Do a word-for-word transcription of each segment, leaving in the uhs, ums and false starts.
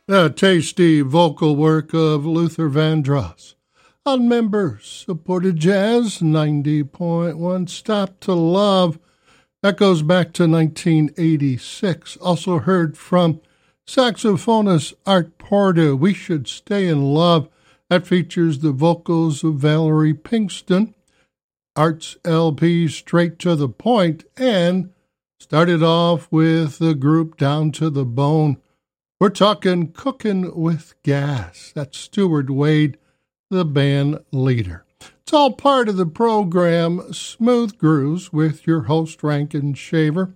The tasty vocal work of Luther Vandross on member-supported jazz, ninety point one Stop to Love. That goes back to nineteen eighty-six. Also heard from saxophonist Art Porter, We Should Stay in Love. That features the vocals of Valerie Pinkston. Art's L P, Straight to the Point, and started off with the group Down to the Bone. We're talking Cooking with Gas. That's Stuart Wade, the band leader. It's all part of the program Smooth Grooves with your host Rankin Shaver.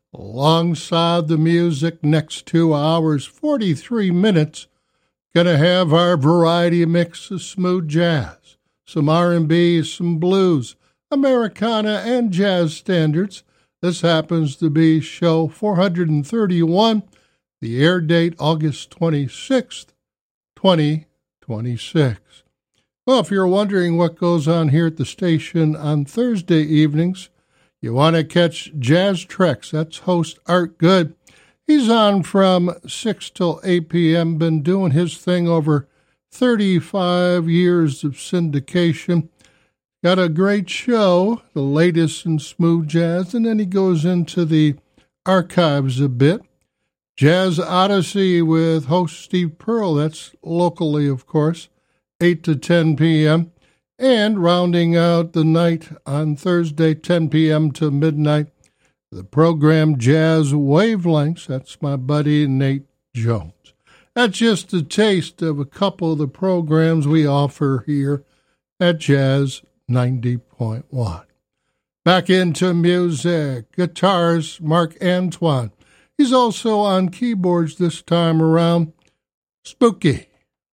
Alongside the music, next two hours, forty-three minutes, gonna have our variety mix of smooth jazz, some R and B, some blues, Americana, and jazz standards. This happens to be show four hundred thirty-one. The air date, August twenty-sixth, twenty twenty-six. Well, if you're wondering what goes on here at the station on Thursday evenings, you want to catch Jazz Treks. That's host Art Good. He's on from six till eight p.m., been doing his thing over thirty-five years of syndication. Got a great show, the latest in smooth jazz, and then he goes into the archives a bit. Jazz Odyssey with host Steve Pearl, that's locally, of course, eight to ten p.m., and rounding out the night on Thursday, ten p.m. to midnight, the program Jazz Wavelengths. That's my buddy Nate Jones. That's just a taste of a couple of the programs we offer here at Jazz ninety point one. Back into music, guitars, Mark Antoine. He's also on keyboards this time around. Spooky.